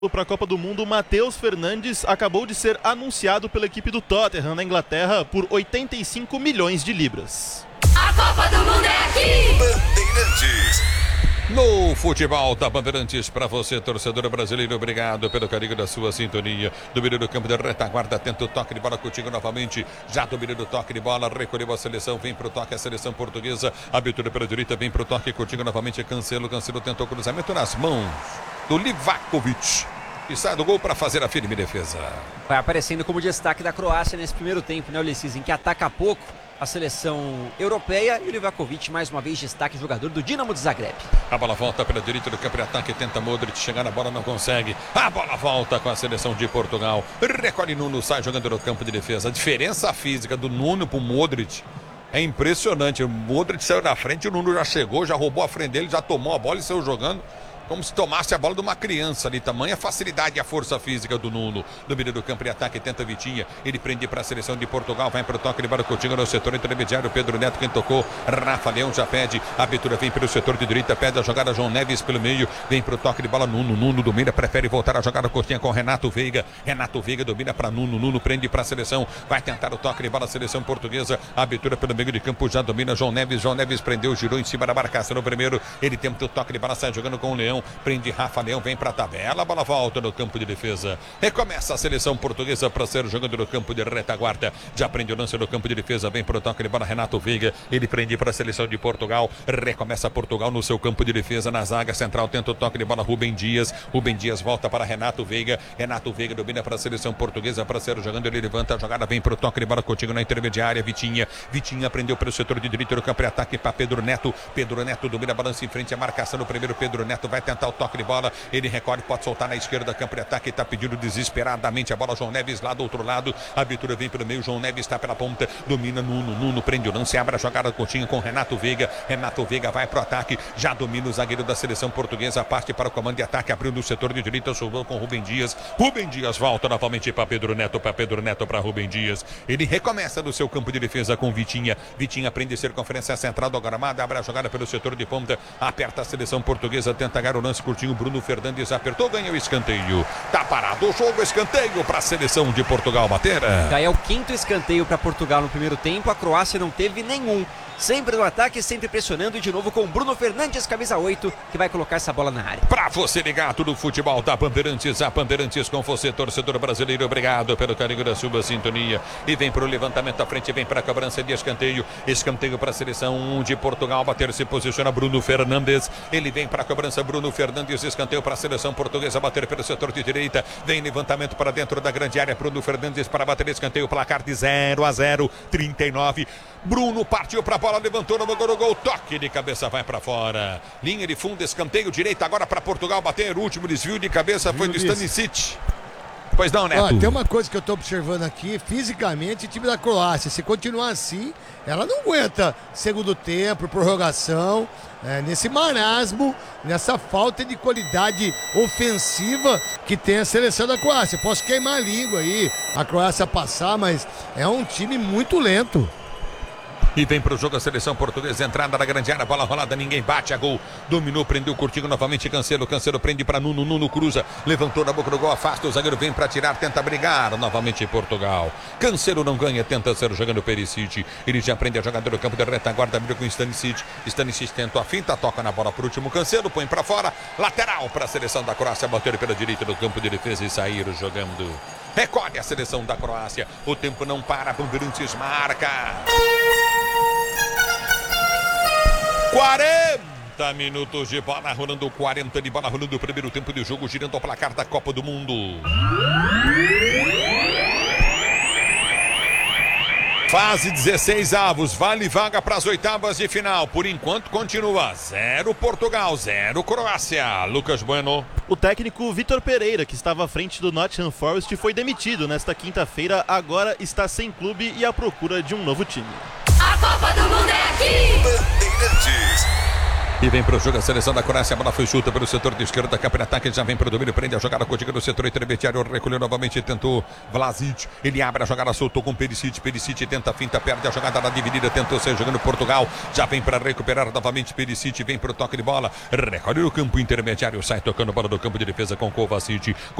Para a Copa do Mundo, Matheus Fernandes acabou de ser anunciado pela equipe do Tottenham na Inglaterra por 85 milhões de libras. A Copa do Mundo é aqui! Bandeirantes. No futebol da Bandeirantes, para você, torcedor brasileiro, obrigado pelo carinho da sua sintonia. Domínio do campo da retaguarda, tenta o toque de bola contigo novamente. Já domínio do toque de bola, recolheu a seleção, vem pro toque a seleção portuguesa. Abertura pela direita, vem pro toque contigo novamente. Cancelo tentou cruzamento nas mãos do Livakovic. E sai do gol para fazer a firme defesa. Vai aparecendo como destaque da Croácia nesse primeiro tempo, né, Ulisses, em que ataca pouco a seleção europeia, e o Livakovic, mais uma vez, destaque, jogador do Dinamo de Zagreb. A bola volta pela direita do campo de ataque, tenta Modric chegar na bola, não consegue. A bola volta com a seleção de Portugal. Recolhe Nuno, sai jogando no campo de defesa. A diferença física do Nuno pro Modric é impressionante. O Modric saiu na frente, o Nuno já chegou, já roubou a frente dele, já tomou a bola e saiu jogando como se tomasse a bola de uma criança ali. Tamanha facilidade e a força física do Nuno. Domínio do campo de ataque, tenta Vitinha. Ele prende para a seleção de Portugal. Vai para o toque de bola contigo no setor intermediário. Pedro Neto quem tocou. Rafa Leão já pede. A abertura vem pelo setor de direita. Pede a jogada João Neves pelo meio. Vem para o toque de bola Nuno. Nuno domina. Prefere voltar a jogada curtinha com Renato Veiga. Renato Veiga domina para Nuno. Nuno prende para a seleção. Vai tentar o toque de bola. Seleção portuguesa. A abertura pelo meio de campo. Já domina João Neves. João Neves prendeu. Girou em cima da marcação no primeiro. Ele tenta o toque de bola. Sai jogando com o Leão. Prende Rafa Leão, vem para a tabela, a bola volta no campo de defesa. Recomeça a seleção portuguesa para ser jogando no campo de retaguarda. Já prende o lance no campo de defesa, vem para o toque de bola Renato Veiga. Ele prende para a seleção de Portugal. Recomeça Portugal no seu campo de defesa, na zaga central, tenta o toque de bola Rubem Dias. Rubem Dias volta para Renato Veiga. Renato Veiga domina para a seleção portuguesa para ser jogando. Ele levanta a jogada, vem para o toque de bola contigo na intermediária. Vitinha prendeu pelo setor de direito do campo de ataque para Pedro Neto. Pedro Neto domina, balança em frente, a marcação no primeiro. Pedro Neto vai tentar o toque de bola. Ele recolhe, pode soltar na esquerda, campo de ataque, está pedindo desesperadamente a bola. João Neves lá do outro lado, a abertura vem pelo meio, João Neves está pela ponta, domina Nuno, Nuno prende o lance, abre a jogada curtinha com Renato Veiga. Renato Veiga vai pro ataque, já domina o zagueiro da seleção portuguesa, parte para o comando de ataque, abriu no setor de direita, sobrou com Rubem Dias. Rubem Dias volta novamente para Pedro Neto, para Rubem Dias. Ele recomeça no seu campo de defesa com Vitinha. Vitinha prende circunferência central do gramado, abre a jogada pelo setor de ponta, aperta a seleção portuguesa, tenta ganhar o lance curtinho, Bruno Fernandes apertou, ganha o escanteio. Tá parado o jogo, escanteio para a seleção de Portugal bater. Já é o quinto escanteio para Portugal no primeiro tempo, a Croácia não teve nenhum. Sempre no ataque, sempre pressionando, e de novo com Bruno Fernandes, camisa 8, que vai colocar essa bola na área. Pra você ligado no futebol da Bandeirantes, a Bandeirantes com você, torcedor brasileiro, obrigado pelo carinho da sua sintonia. E vem pro levantamento à frente, vem pra cobrança de escanteio. Escanteio pra seleção de Portugal bater, se posiciona Bruno Fernandes. Ele vem pra cobrança, Bruno Fernandes, escanteio pra seleção portuguesa bater pelo setor de direita. Vem levantamento para dentro da grande área, Bruno Fernandes para bater escanteio, placar de 0-0, 39. Bruno partiu pra bola, levantou no gol, toque de cabeça, vai pra fora. Linha de fundo, escanteio direita agora pra Portugal bater. O último desvio de cabeça foi do Stanisic. Pois não, Neto? Tem uma coisa que eu tô observando aqui, fisicamente, o time da Croácia, se continuar assim, ela não aguenta segundo tempo, prorrogação, nesse marasmo, nessa falta de qualidade ofensiva que tem a seleção da Croácia. Posso queimar a língua aí, a Croácia passar, mas é um time muito lento. E vem pro jogo a seleção portuguesa, entrada na grande área, bola rolada, ninguém bate, a gol. Dominou, prendeu curtinho novamente, Cancelo prende para Nuno, Nuno cruza, levantou na boca do gol, afasta, o zagueiro vem para tirar, tenta brigar, novamente Portugal. Cancelo não ganha, tenta ser jogando Perisic, ele já prende a jogada do campo de retaguarda, abriu com Stanisic tenta a finta, toca na bola pro último, Cancelo põe para fora, lateral para a seleção da Croácia, bater pela direita do campo de defesa e sair jogando. Recolhe a seleção da Croácia, o tempo não para, Bandeirantes marca. 40 minutos de bola rolando, 40 de bola rolando, o primeiro tempo de jogo, girando o placar da Copa do Mundo. Fase 16 avos, vale vaga para as oitavas de final. Por enquanto continua 0 Portugal, 0 Croácia. Lucas Bueno. O técnico Vitor Pereira, que estava à frente do Nottingham Forest, foi demitido nesta quinta-feira. Agora está sem clube e à procura de um novo time. A Copa do Mundo é aqui! Bandeirantes. E vem para o jogo a seleção da Croácia. A bola foi chuta pelo setor de esquerda. Capri-ataque já vem para o domínio. Prende a jogada contigo no setor intermediário. Recolheu novamente. Tentou Vlasic. Ele abre a jogada. Soltou com Perisic. Perisic tenta a finta. Perde a jogada na dividida. Tentou ser jogando Portugal. Já vem para recuperar novamente Perisic. Vem para o toque de bola. Recolhe o campo intermediário. Sai tocando bola do campo de defesa com Kovacic.